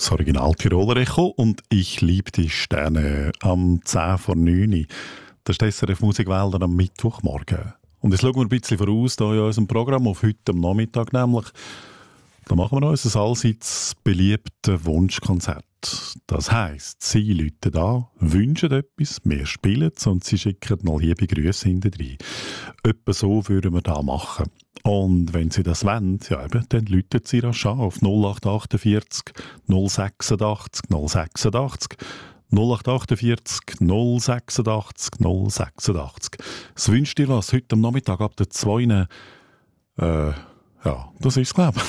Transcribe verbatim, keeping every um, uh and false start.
Das Original Tiroler Echo und «Ich liebe die Sterne» am zehn vor neun. Das ist die S R F Musikwälder am Mittwochmorgen. Und jetzt schauen wir ein bisschen voraus hier in unserem Programm auf heute am Nachmittag nämlich. Da machen wir uns ein allseits beliebtes Wunschkonzert. Das heisst, Sie läuten an, wünschen etwas, wir spielen es und Sie schicken noch liebe Grüße hinterher. Etwa so würden wir das machen. Und wenn Sie das wollen, ja eben, dann läuten Sie rasch an auf null acht achtundvierzig null sechsundachtzig null sechsundachtzig null acht achtundvierzig null sechsundachtzig null sechsundachtzig. Es wünscht dir was heute am Nachmittag ab der zwei. Äh, ja, das ist es, glaube ich.